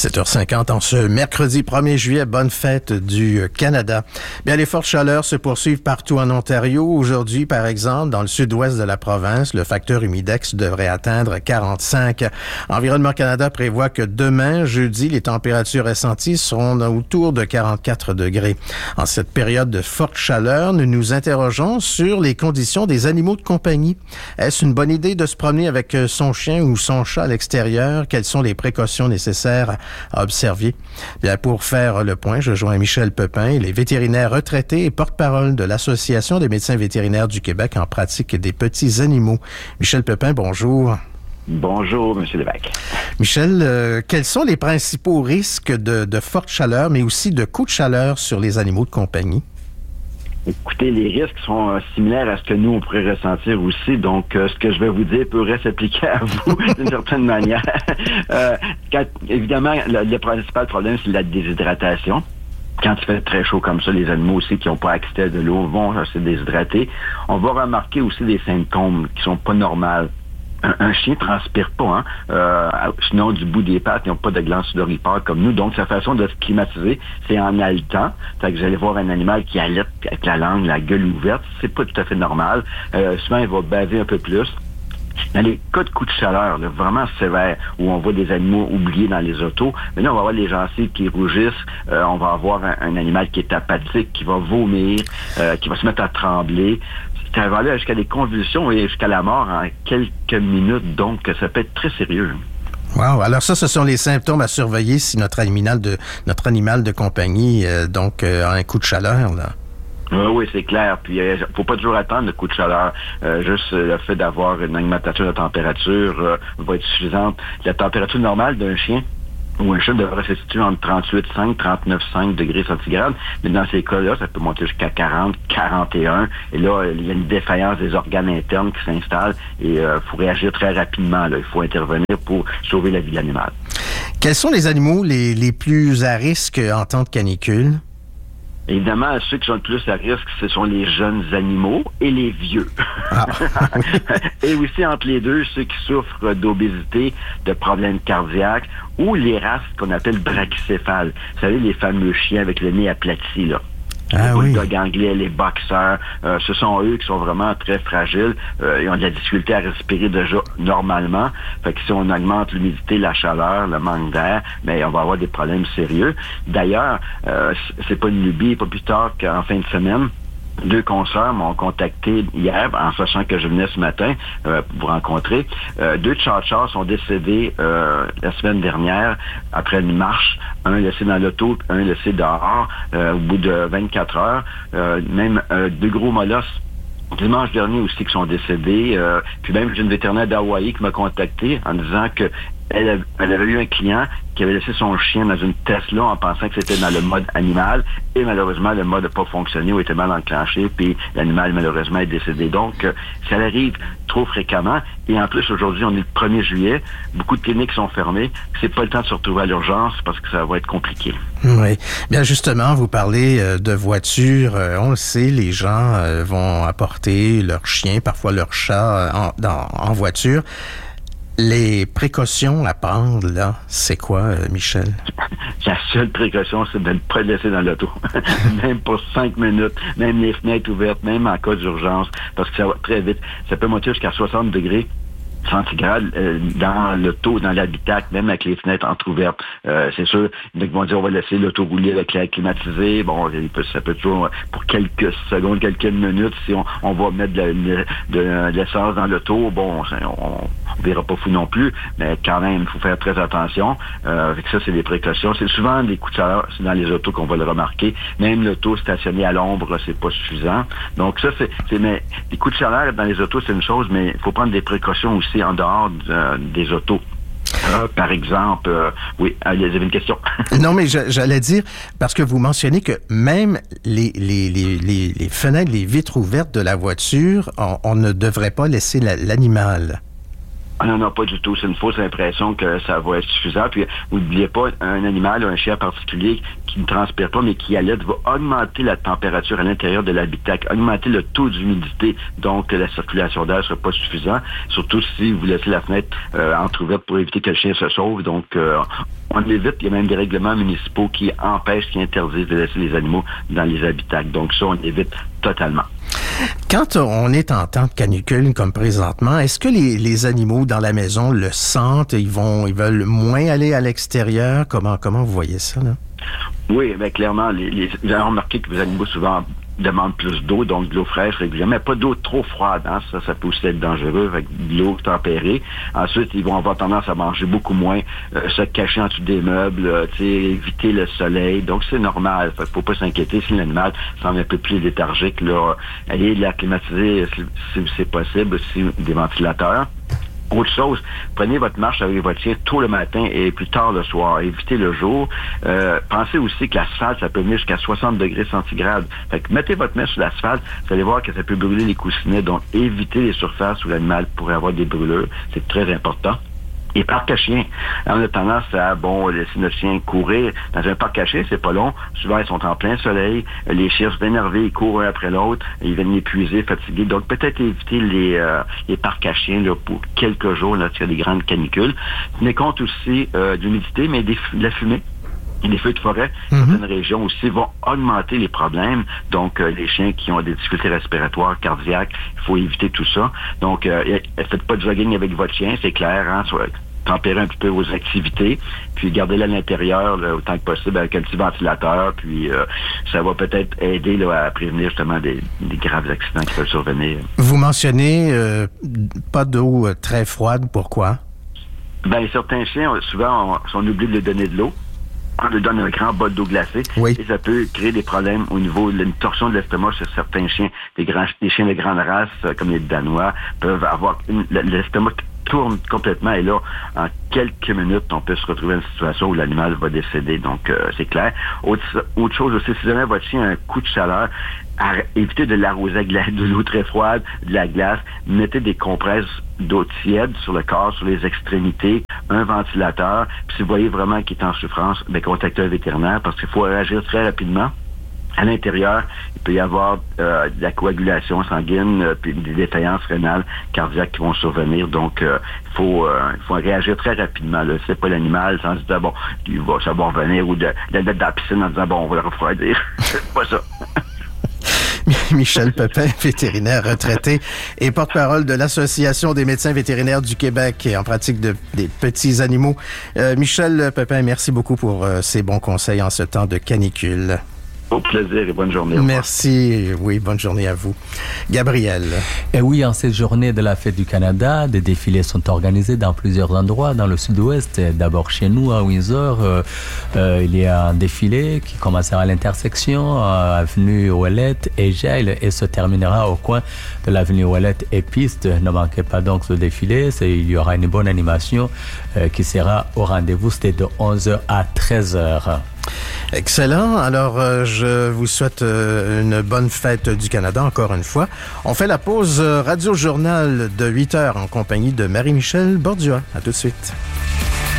7h50 en ce mercredi 1er juillet. Bonne fête du Canada. Bien, les fortes chaleurs se poursuivent partout en Ontario. Aujourd'hui, par exemple, dans le sud-ouest de la province, le facteur humidex devrait atteindre 45. Environnement Canada prévoit que demain, jeudi, les températures ressenties seront autour de 44 degrés. En cette période de forte chaleur, nous nous interrogeons sur les conditions des animaux de compagnie. Est-ce une bonne idée de se promener avec son chien ou son chat à l'extérieur? Quelles sont les précautions nécessaires à observer? Bien, pour faire le point, je joins Michel Pepin, il est vétérinaire retraité et porte-parole de l'Association des médecins vétérinaires du Québec en pratique des petits animaux. Michel Pepin, bonjour. Bonjour, M. Lévesque. Michel, quels sont les principaux risques de forte chaleur, mais aussi de coups de chaleur sur les animaux de compagnie? Écoutez, les risques sont similaires à ce que nous, on pourrait ressentir aussi. Donc, ce que je vais vous dire pourrait s'appliquer à vous d'une certaine manière. Évidemment, le principal problème, c'est la déshydratation. Quand il fait très chaud comme ça, les animaux aussi qui n'ont pas accès à de l'eau vont se déshydrater. On va remarquer aussi des symptômes qui sont pas normaux. Un chien ne transpire pas, sinon du bout des pattes, ils n'ont pas de glandes sudoripare comme nous. Donc, sa façon de se climatiser, c'est en haletant. Fait que vous allez voir un animal qui halète avec la langue, la gueule ouverte. C'est pas tout à fait normal. Souvent, il va baver un peu plus. Dans les cas de coups de chaleur, là, vraiment sévères, où on voit des animaux oubliés dans les autos, mais là, on va avoir les gencives qui rougissent, on va avoir un animal qui est apathique, qui va vomir, qui va se mettre à trembler. Ça va aller jusqu'à des convulsions et jusqu'à la mort en quelques minutes, donc ça peut être très sérieux. Wow! Alors ça, ce sont les symptômes à surveiller si notre animal de compagnie a un coup de chaleur, là. Oui, c'est clair. Puis, faut pas toujours attendre le coup de chaleur. Juste le fait d'avoir une augmentation de température va être suffisante. La température normale d'un chien ou un chat devrait se situer entre 38,5 et 39,5 degrés centigrades. Mais dans ces cas-là, ça peut monter jusqu'à 40, 41. Et là, il y a une défaillance des organes internes qui s'installe et faut réagir très rapidement. Là. Il faut intervenir pour sauver la vie de l'animal. Quels sont les animaux les plus à risque en temps de canicule? Évidemment, ceux qui sont le plus à risque, ce sont les jeunes animaux et les vieux. Ah. Et aussi, entre les deux, ceux qui souffrent d'obésité, de problèmes cardiaques ou les races qu'on appelle brachycéphales. Vous savez, les fameux chiens avec le nez aplati, là. Les bulldogs anglais, les boxeurs, ce sont eux qui sont vraiment très fragiles. Ils ont de la difficulté à respirer déjà normalement. Fait que si on augmente l'humidité, la chaleur, le manque d'air, mais on va avoir des problèmes sérieux. D'ailleurs, c'est pas une lubie, pas plus tard qu'en fin de semaine. 2 consoeurs m'ont contacté hier, en sachant que je venais ce matin pour vous rencontrer. 2 tchatchas sont décédés la semaine dernière après une marche. Un laissé dans l'auto, un laissé dehors au bout de 24 heures. Même 2 gros molosses dimanche dernier aussi qui sont décédés. Puis même j'ai une vétérinaire d'Hawaï qui m'a contacté en disant que elle avait eu un client qui avait laissé son chien dans une Tesla en pensant que c'était dans le mode animal et malheureusement le mode n'a pas fonctionné ou était mal enclenché puis l'animal malheureusement est décédé. Donc ça arrive trop fréquemment et en plus aujourd'hui on est le 1er juillet, beaucoup de cliniques sont fermées, c'est pas le temps de se retrouver à l'urgence parce que ça va être compliqué. Oui. Bien justement, vous parlez de voitures, on le sait, les gens vont apporter leur chien, parfois leur chat en voiture. Les précautions à prendre, là, c'est quoi, Michel? La seule précaution, c'est de ne pas le laisser dans l'auto. Même pour 5 minutes, même les fenêtres ouvertes, même en cas d'urgence, parce que ça va très vite. Ça peut monter jusqu'à 60 degrés centigrades dans l'auto, dans l'habitacle, même avec les fenêtres entrouvertes. C'est sûr, ils vont dire on va laisser l'auto rouler avec l'air climatisé. Bon, ça peut toujours, pour quelques secondes, quelques minutes, si on va mettre de l'essence dans l'auto, bon, on verra pas fou non plus, mais quand même, il faut faire très attention. Avec ça, c'est des précautions. C'est souvent des coups de chaleur, c'est dans les autos qu'on va le remarquer. Même l'auto stationnée à l'ombre, c'est pas suffisant. Donc ça, mais les coups de chaleur dans les autos, c'est une chose, mais il faut prendre des précautions aussi en dehors des autos. Par exemple, oui, il y avait une question. Non, mais j'allais dire, parce que vous mentionnez que même les fenêtres, les vitres ouvertes de la voiture, on ne devrait pas laisser l'animal. Ah non, pas du tout. C'est une fausse impression que ça va être suffisant. Puis, n'oubliez pas, un animal, un chien particulier qui ne transpire pas, mais qui allaite, va augmenter la température à l'intérieur de l'habitacle, augmenter le taux d'humidité. Donc, la circulation d'air ne sera pas suffisante. Surtout si vous laissez la fenêtre entrouverte pour éviter que le chien se sauve. Donc, on évite. Il y a même des règlements municipaux qui empêchent, qui interdisent de laisser les animaux dans les habitacles. Donc, ça, on évite totalement. Quand on est en temps de canicule comme présentement, est-ce que les animaux dans la maison le sentent? Ils veulent moins aller à l'extérieur? Comment vous voyez ça, là? Oui, bien clairement, vous avez remarqué que les animaux souvent demandent plus d'eau, donc de l'eau fraîche régulièrement, mais pas d'eau trop froide, hein? Ça peut aussi être dangereux, avec de l'eau tempérée. Ensuite, ils vont avoir tendance à manger beaucoup moins, se cacher en dessous des meubles, éviter le soleil, donc c'est normal. Faut pas s'inquiéter si l'animal semble un peu plus léthargique, là, allez l'acclimatiser si c'est possible, si des ventilateurs. Autre chose, prenez votre marche avec votre chien tôt le matin et plus tard le soir. Évitez le jour. Pensez aussi que l'asphalte, ça peut venir jusqu'à 60 degrés centigrades. Fait que mettez votre main sur l'asphalte, vous allez voir que ça peut brûler les coussinets. Donc, évitez les surfaces où l'animal pourrait avoir des brûlures. C'est très important. Et parc à chiens. On a tendance à, laisser notre chien courir. Dans un parc à chiens, c'est pas long. Souvent, ils sont en plein soleil. Les chiens sont énervés, ils courent un après l'autre. Ils viennent épuisés, fatigués. Donc, peut-être éviter les parcs à chiens là, pour quelques jours, là, s'il y a des grandes canicules. Tenez compte aussi de l'humidité, mais de la fumée. Et les feux de forêt, certaines régions aussi vont augmenter les problèmes. Donc, les chiens qui ont des difficultés respiratoires, cardiaques, il faut éviter tout ça. Donc, faites pas de jogging avec votre chien, c'est clair, hein, tempérer un petit peu vos activités, puis gardez-le à l'intérieur là, autant que possible avec un petit ventilateur, puis ça va peut-être aider là, à prévenir justement des graves accidents qui peuvent survenir. Vous mentionnez pas d'eau très froide, pourquoi? Ben certains chiens, souvent, on oublie de leur donner de l'eau. On leur donne un grand bol d'eau glacée, et ça peut créer des problèmes au niveau d'une torsion de l'estomac chez certains chiens. Des chiens de grande race, comme les Danois, peuvent avoir l'estomac tourne complètement et là, en quelques minutes, on peut se retrouver dans une situation où l'animal va décéder. Donc, c'est clair. Autre chose aussi, si jamais votre chien a un coup de chaleur, évitez de l'arroser avec de l'eau très froide, de la glace. Mettez des compresses d'eau tiède sur le corps, sur les extrémités, un ventilateur. Puis si vous voyez vraiment qu'il est en souffrance, contactez un vétérinaire parce qu'il faut réagir très rapidement. À l'intérieur, il peut y avoir de la coagulation sanguine, puis des défaillances rénales, cardiaques qui vont survenir. Donc, il faut réagir très rapidement. Là. C'est pas l'animal sans se dire, ça va revenir, ou de le mettre dans la piscine en disant, on va le refroidir. C'est pas ça. Michel Pepin, vétérinaire retraité et porte-parole de l'Association des médecins vétérinaires du Québec et en pratique des petits animaux. Michel Pepin, merci beaucoup pour ces bons conseils en ce temps de canicule. Au plaisir et bonne journée. Merci. Oui, bonne journée à vous. Gabriel. Et oui, en cette journée de la Fête du Canada, des défilés sont organisés dans plusieurs endroits dans le sud-ouest. D'abord chez nous, à Windsor, il y a un défilé qui commencera à l'intersection, avenue Ouellette et Gel, et se terminera au coin de l'avenue Ouellette et Piste. Ne manquez pas donc ce défilé. Il y aura une bonne animation qui sera au rendez-vous. C'était de 11h à 13h. Excellent. Alors, je vous souhaite une bonne fête du Canada, encore une fois. On fait la pause Radio-Journal de 8h en compagnie de Marie-Michel Bordua. À tout de suite.